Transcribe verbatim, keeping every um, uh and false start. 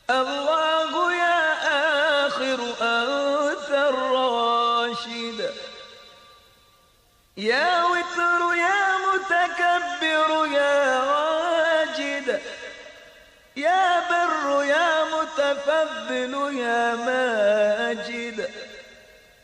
الله يا آخر أنت الراشد، يا وتر يا متكبر يا واجد، يا بر يا متفضل يا ماجد.